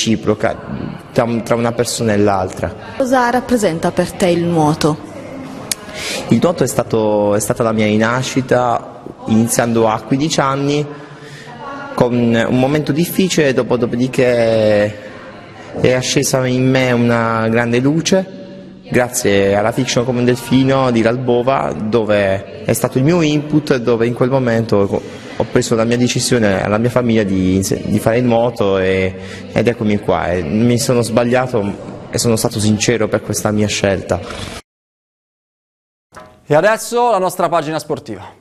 reciproca tra una persona e l'altra. Cosa rappresenta per te il nuoto? Il nuoto è stata la mia rinascita, iniziando a 15 anni, con un momento difficile, dopodiché è ascesa in me una grande luce, grazie alla fiction Come un delfino di Ralbova, dove è stato il mio input, dove in quel momento ho preso la mia decisione alla mia famiglia di fare il nuoto ed eccomi qua. Mi sono sbagliato e sono stato sincero per questa mia scelta. E adesso la nostra pagina sportiva.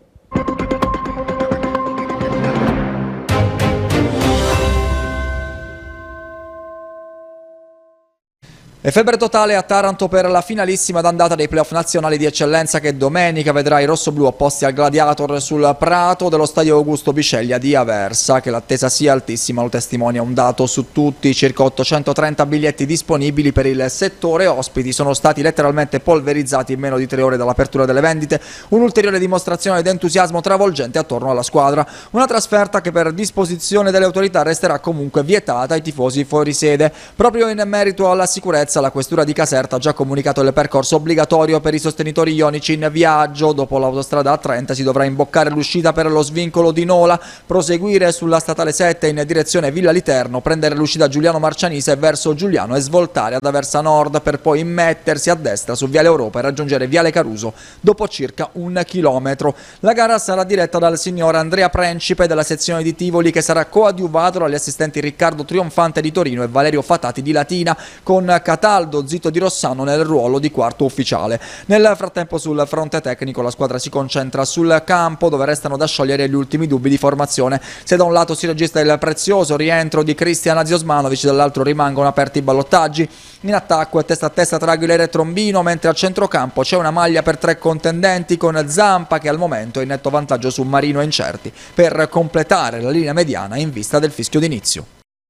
E febbre totale a Taranto per la finalissima d'andata dei playoff nazionali di eccellenza che domenica vedrà i rossoblù opposti al Gladiator sul prato dello stadio Augusto Bisceglia di Aversa. Che l'attesa sia altissima lo testimonia un dato su tutti: circa 830 biglietti disponibili per il settore ospiti sono stati letteralmente polverizzati in meno di 3 ore dall'apertura delle vendite, un'ulteriore dimostrazione d'entusiasmo travolgente attorno alla squadra. Una trasferta che per disposizione delle autorità resterà comunque vietata ai tifosi fuori sede. Proprio in merito alla sicurezza, la questura di Caserta ha già comunicato il percorso obbligatorio per i sostenitori ionici in viaggio. Dopo l'autostrada A30 si dovrà imboccare l'uscita per lo svincolo di Nola, proseguire sulla statale 7 in direzione Villa Literno, prendere l'uscita Giuliano Marcianise verso Giuliano e svoltare ad Aversa Nord per poi immettersi a destra su Viale Europa e raggiungere Viale Caruso dopo circa 1 chilometro. La gara sarà diretta dal signor Andrea Principe della sezione di Tivoli, che sarà coadiuvato dagli assistenti Riccardo Trionfante di Torino e Valerio Fatati di Latina, con Cataldo Zito di Rossano nel ruolo di quarto ufficiale. Nel frattempo sul fronte tecnico la squadra si concentra sul campo, dove restano da sciogliere gli ultimi dubbi di formazione. Se da un lato si registra il prezioso rientro di Cristian Aziosmanovic, dall'altro rimangono aperti i ballottaggi. In attacco è testa a testa tra Aguilera e Trombino, mentre a centrocampo c'è una maglia per 3 contendenti, con Zampa che al momento è in netto vantaggio su Marino e Incerti, per completare la linea mediana in vista del fischio d'inizio.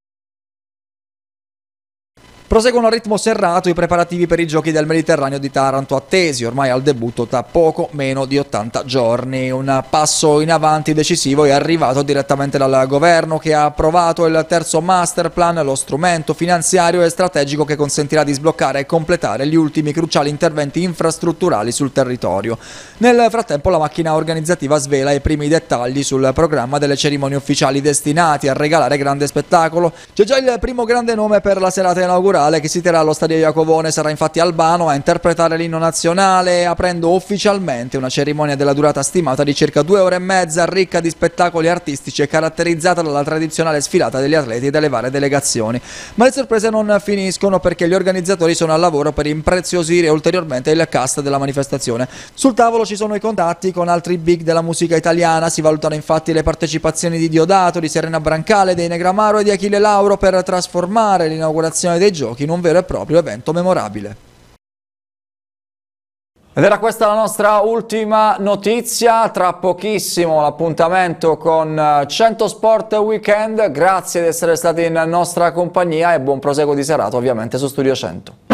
Proseguono a ritmo serrato i preparativi per i giochi del Mediterraneo di Taranto, attesi ormai al debutto tra poco meno di 80 giorni. Un passo in avanti decisivo è arrivato direttamente dal governo, che ha approvato il terzo master plan, lo strumento finanziario e strategico che consentirà di sbloccare e completare gli ultimi cruciali interventi infrastrutturali sul territorio. Nel frattempo la macchina organizzativa svela i primi dettagli sul programma delle cerimonie ufficiali destinati a regalare grande spettacolo. C'è già il primo grande nome per la serata inaugurale, che si terrà allo Stadio Iacovone. Sarà infatti Albano a interpretare l'inno nazionale, aprendo ufficialmente una cerimonia della durata stimata di circa 2 ore e mezza, ricca di spettacoli artistici e caratterizzata dalla tradizionale sfilata degli atleti e delle varie delegazioni. Ma le sorprese non finiscono, perché gli organizzatori sono al lavoro per impreziosire ulteriormente il cast della manifestazione. Sul tavolo ci sono i contatti con altri big della musica italiana. Si valutano infatti le partecipazioni di Diodato, di Serena Brancale, dei Negramaro e di Achille Lauro, per trasformare l'inaugurazione dei giochi in un vero e proprio evento memorabile. Ed era questa la nostra ultima notizia. Tra pochissimo l'appuntamento con 100 Sport Weekend. Grazie di essere stati in nostra compagnia e buon proseguo di serata ovviamente su Studio 100.